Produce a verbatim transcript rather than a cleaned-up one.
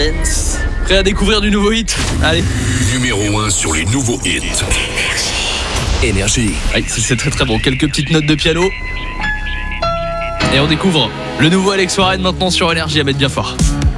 Dance. Prêt à découvrir du nouveau hit? Allez. Numéro un sur les nouveaux hits. Énergie. Oui, c'est très très bon. Quelques petites notes de piano. Et on découvre le nouveau Alex Warren maintenant sur Énergie, à mettre bien fort.